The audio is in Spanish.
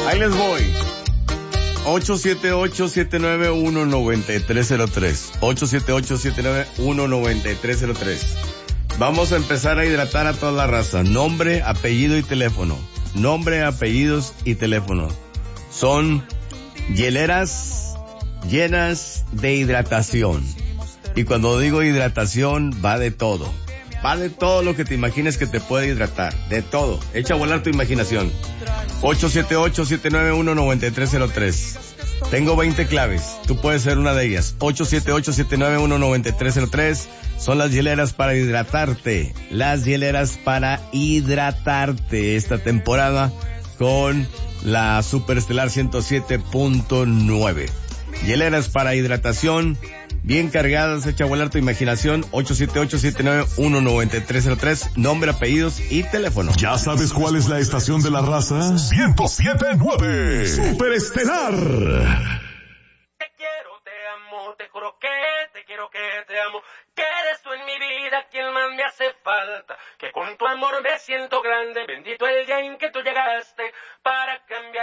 Ahí les voy. 878-791-9303. 878-791-9303. Vamos a empezar a hidratar a toda la raza. Nombre, apellido y teléfono. Nombre, apellidos y teléfono. Son hieleras llenas de hidratación. Y cuando digo hidratación, va de todo. Va de todo lo que te imagines que te puede hidratar. De todo. Echa a volar tu imaginación. 878-791-9303. Tengo 20 claves. Tú puedes ser una de ellas. 878-791-9303. Son las hieleras para hidratarte. Las hieleras para hidratarte esta temporada con la Superestelar 107.9. Hieleras para hidratación, bien cargadas, echa a volar tu imaginación. 878-791-9303. Nombre, apellidos y teléfono. ¿Ya sabes cuál es la estación de la raza? 107.9 Superestelar. Te quiero, te amo, te juro que te quiero, que te amo. Que eres tú en mi vida quien más me hace falta. Que con tu amor me siento grande. Bendito el día en que tú llegaste para cambiar.